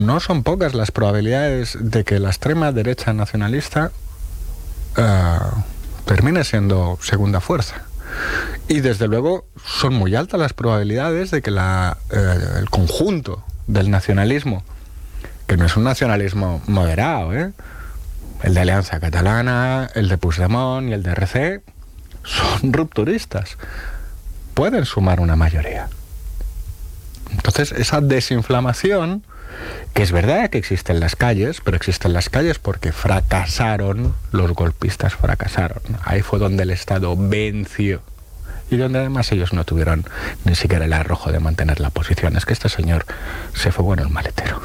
no son pocas las probabilidades de que la extrema derecha nacionalista termine siendo segunda fuerza. Y desde luego son muy altas las probabilidades de que el conjunto del nacionalismo, que no es un nacionalismo moderado, el de Alianza Catalana, el de Puigdemont y el de RC, son rupturistas, pueden sumar una mayoría. Entonces esa desinflamación, que es verdad que existe en las calles, pero existe en las calles porque fracasaron, los golpistas fracasaron. Ahí fue donde el Estado venció y donde además ellos no tuvieron ni siquiera el arrojo de mantener la posición. Es que este señor se fue bueno el maletero.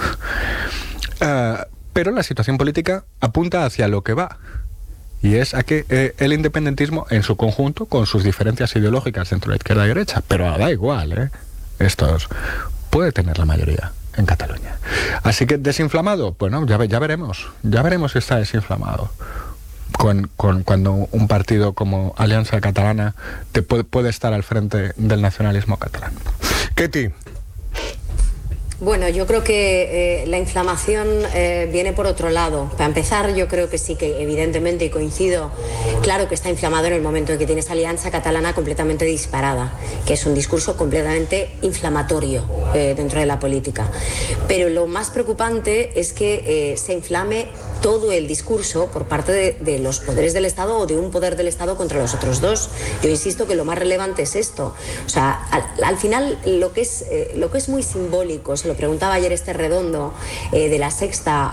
Pero la situación política apunta hacia lo que va. Y es a que el independentismo en su conjunto, con sus diferencias ideológicas dentro de la izquierda y derecha, pero da igual, estos puede tener la mayoría en Cataluña. Así que desinflamado, bueno, ya veremos si está desinflamado. Cuando un partido como Alianza Catalana puede estar al frente del nacionalismo catalán. Ketty. Bueno, yo creo que la inflamación viene por otro lado. Para empezar, yo creo que sí, que evidentemente, y coincido, claro que está inflamado en el momento en que tienes Alianza Catalana completamente disparada, que es un discurso completamente inflamatorio dentro de la política. Pero lo más preocupante es que se inflame todo el discurso por parte de los poderes del Estado o de un poder del Estado contra los otros dos. Yo insisto que lo más relevante es esto. O sea, al final lo que es muy simbólico, se lo preguntaba ayer Redondo de La Sexta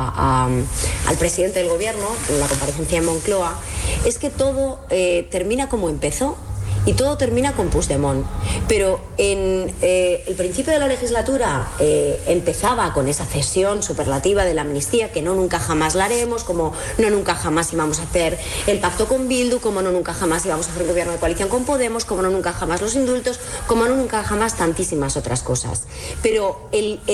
al presidente del gobierno en la comparecencia en Moncloa, es que todo termina como empezó. Y todo termina con Puigdemont. Pero en el principio de la legislatura empezaba con esa cesión superlativa de la amnistía, que no nunca jamás la haremos, como no nunca jamás íbamos a hacer el pacto con Bildu, como no nunca jamás íbamos a hacer un gobierno de coalición con Podemos, como no nunca jamás los indultos, como no nunca jamás tantísimas otras cosas. Pero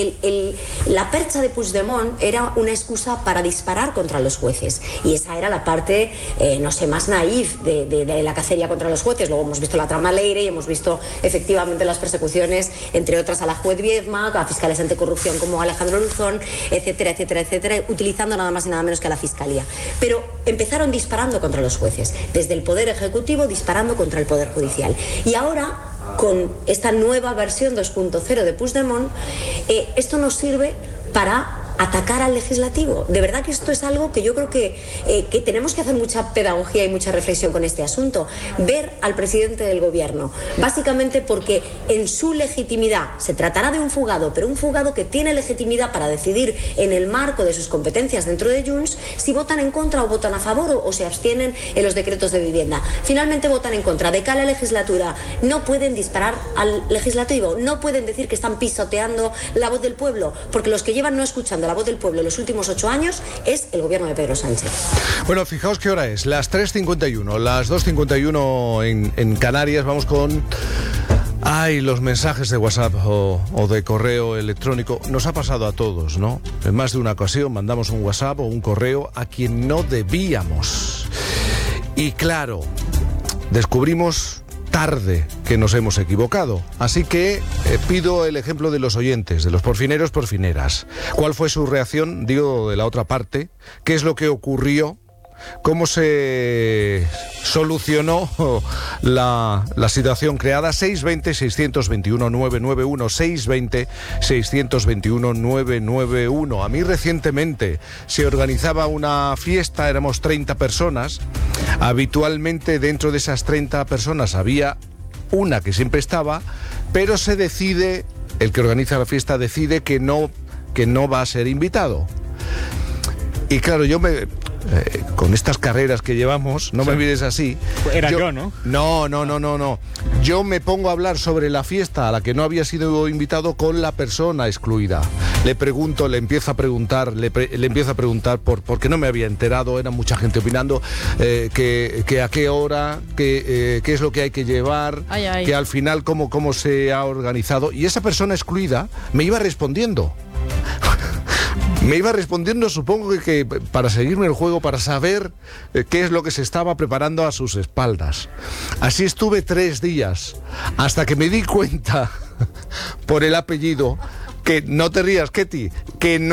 la percha de Puigdemont era una excusa para disparar contra los jueces. Y esa era la parte, no sé, más naif de la cacería contra los jueces. Luego hemos visto la trama Leire y hemos visto efectivamente las persecuciones, entre otras a la juez Viedma, a fiscales anticorrupción como Alejandro Luzón, etcétera, etcétera, etcétera, utilizando nada más y nada menos que a la Fiscalía. Pero empezaron disparando contra los jueces, desde el Poder Ejecutivo disparando contra el Poder Judicial. Y ahora, con esta nueva versión 2.0 de Puigdemont, esto nos sirve para atacar al legislativo. De verdad que esto es algo que yo creo que tenemos que hacer mucha pedagogía y mucha reflexión con este asunto. Ver al presidente del gobierno, básicamente porque en su legitimidad se tratará de un fugado, pero un fugado que tiene legitimidad para decidir en el marco de sus competencias dentro de Junts si votan en contra o votan a favor o se abstienen en los decretos de vivienda. Finalmente votan en contra. De cara a la legislatura no pueden disparar al legislativo, no pueden decir que están pisoteando la voz del pueblo, porque los que llevan no escuchando la voz del pueblo en los últimos 8 años es el gobierno de Pedro Sánchez. Bueno, fijaos qué hora es, las 3:51, las 2:51 en Canarias. Vamos con los mensajes de WhatsApp o de correo electrónico. Nos ha pasado a todos, ¿no? En más de una ocasión mandamos un WhatsApp o un correo a quien no debíamos. Y claro, descubrimos tarde que nos hemos equivocado. Así que pido el ejemplo de los oyentes, de los porfineros, porfineras. ¿Cuál fue su reacción? Digo, de la otra parte. ¿Qué es lo que ocurrió? ¿Cómo se solucionó la situación creada? 620-621-991, 620-621-991. A mí recientemente se organizaba una fiesta, éramos 30 personas. Habitualmente dentro de esas 30 personas había una que siempre estaba, pero se decide, el que organiza la fiesta decide que no va a ser invitado. Y claro, con estas carreras que llevamos, no me mires así. Era yo, ¿no? No. Yo me pongo a hablar sobre la fiesta a la que no había sido invitado con la persona excluida. Le empiezo a preguntar porque no me había enterado, era mucha gente opinando, que a qué hora, qué es lo que hay que llevar, que al final cómo se ha organizado. Y esa persona excluida me iba respondiendo. Supongo que para seguirme el juego, para saber qué es lo que se estaba preparando a sus espaldas. Así estuve 3 días, hasta que me di cuenta, por el apellido, Que no te rías, Ketty, que no